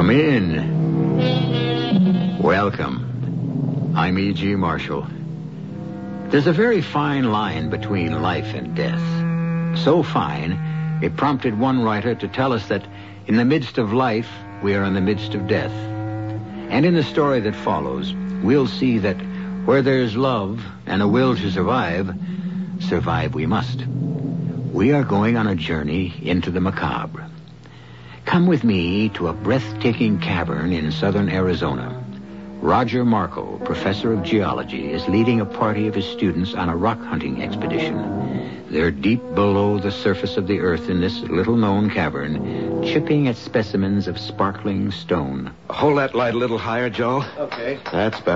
Come in. Welcome. I'm E.G. Marshall. There's a very fine line between life and death. So fine, it prompted one writer to tell us that in the midst of life, we are in the midst of death. And in the story that follows, we'll see that where there's love and a will to survive, survive we must. We are going on a journey into the macabre. Come with me to a breathtaking cavern in southern Arizona. Roger Marco, professor of geology, is leading a party of his students on a rock hunting expedition. They're deep below the surface of the earth in this little-known cavern, chipping at specimens of sparkling stone. Hold that light a little higher, Joe. Okay. That's better.